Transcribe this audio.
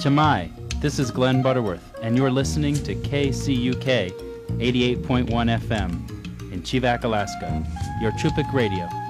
Chamai, this is Glenn Butterworth, and you're listening to KCUK 88.1 FM in Chivak, Alaska, your Chupik Radio.